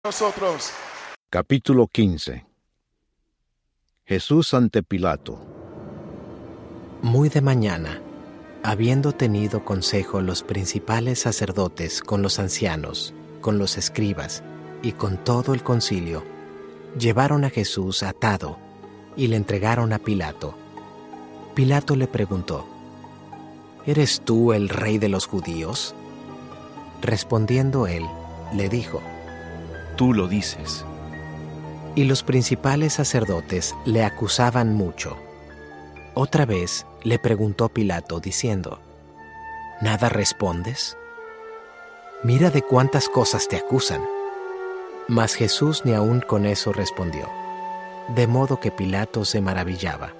nosotros. Capítulo 15. Jesús ante Pilato. Muy de mañana, habiendo tenido consejo los principales sacerdotes con los ancianos, con los escribas y con todo el concilio, llevaron a Jesús atado y le entregaron a Pilato. Pilato le preguntó: ¿Eres tú el rey de los judíos? Respondiendo él, le dijo: Tú lo dices. Y los principales sacerdotes le acusaban mucho. Otra vez le preguntó Pilato, diciendo: ¿Nada respondes? Mira de cuántas cosas te acusan. Mas Jesús ni aun con eso respondió, de modo que Pilato se maravillaba.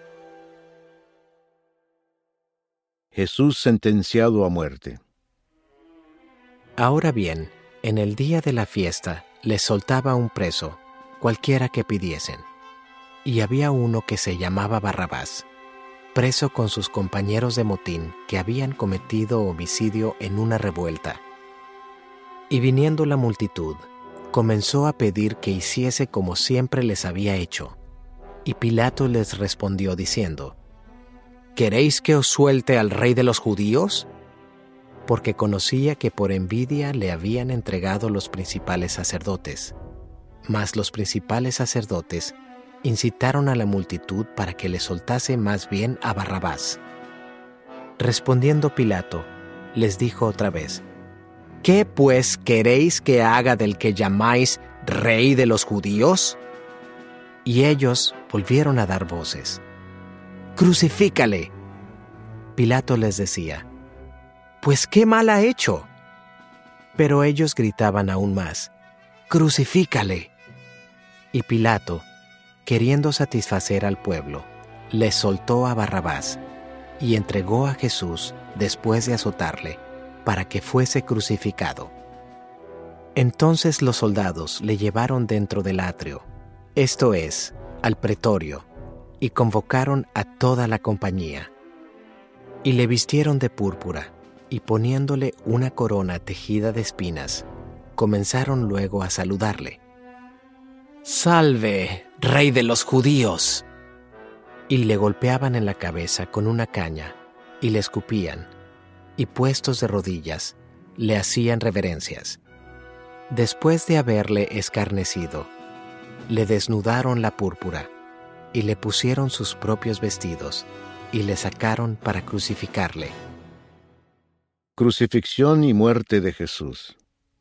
Jesús sentenciado a muerte. Ahora bien, en el día de la fiesta les soltaba un preso, cualquiera que pidiesen. Y había uno que se llamaba Barrabás, preso con sus compañeros de motín que habían cometido homicidio en una revuelta. Y viniendo la multitud, comenzó a pedir que hiciese como siempre les había hecho. Y Pilato les respondió diciendo: ¿Queréis que os suelte al rey de los judíos? Porque conocía que por envidia le habían entregado los principales sacerdotes. Mas los principales sacerdotes incitaron a la multitud para que le soltase más bien a Barrabás. Respondiendo Pilato, les dijo otra vez: ¿Qué pues queréis que haga del que llamáis rey de los judíos? Y ellos volvieron a dar voces: ¡Crucifícale! Pilato les decía: ¿Pues qué mal ha hecho? Pero ellos gritaban aún más: ¡Crucifícale! Y Pilato, queriendo satisfacer al pueblo, les soltó a Barrabás y entregó a Jesús después de azotarle, para que fuese crucificado. Entonces los soldados le llevaron dentro del atrio, esto es, al pretorio, y convocaron a toda la compañía. Y le vistieron de púrpura, y poniéndole una corona tejida de espinas, comenzaron luego a saludarle: ¡Salve, rey de los judíos! Y le golpeaban en la cabeza con una caña, y le escupían, y puestos de rodillas, le hacían reverencias. Después de haberle escarnecido, le desnudaron la púrpura, y le pusieron sus propios vestidos, y le sacaron para crucificarle. Crucifixión y muerte de Jesús.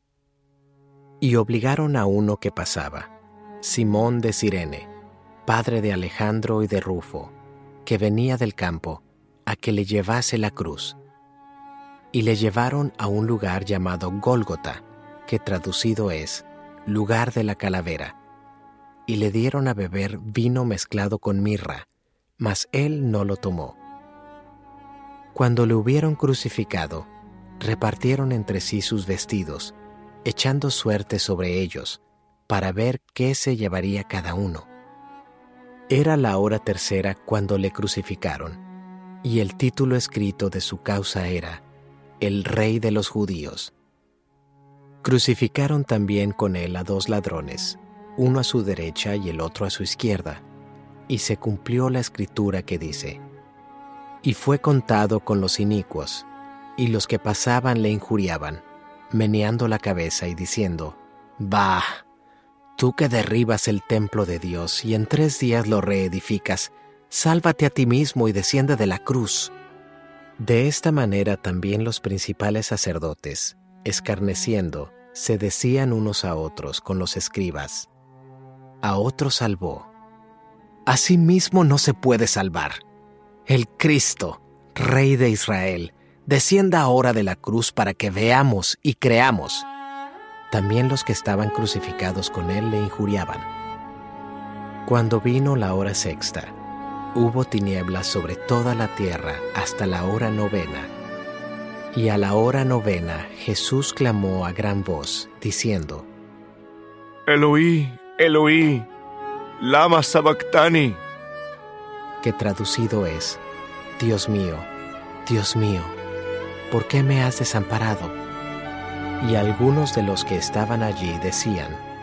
Y obligaron a uno que pasaba, Simón de Cirene, padre de Alejandro y de Rufo, que venía del campo, a que le llevase la cruz. Y le llevaron a un lugar llamado Gólgota, que traducido es lugar de la calavera, y le dieron a beber vino mezclado con mirra, mas él no lo tomó. Cuando le hubieron crucificado, repartieron entre sí sus vestidos, echando suerte sobre ellos, para ver qué se llevaría cada uno. Era la hora tercera cuando le crucificaron, y el título escrito de su causa era: El Rey de los Judíos. Crucificaron también con él a 2 ladrones, uno a su derecha y el otro a su izquierda, y se cumplió la escritura que dice: Y fue contado con los inicuos, y los que pasaban le injuriaban, meneando la cabeza y diciendo: Bah, tú que derribas el templo de Dios y en 3 días lo reedificas, sálvate a ti mismo y desciende de la cruz. De esta manera también los principales sacerdotes, escarneciendo, se decían unos a otros con los escribas: A otro salvó, a sí mismo no se puede salvar. El Cristo, Rey de Israel, descienda ahora de la cruz para que veamos y creamos. También los que estaban crucificados con él le injuriaban. Cuando vino la hora sexta, hubo tinieblas sobre toda la tierra hasta la hora 9. Y a la hora 9 Jesús clamó a gran voz, diciendo: Eloí, Eloí, lama sabactani. Que traducido es: Dios mío, ¿por qué me has desamparado? Y algunos de los que estaban allí decían: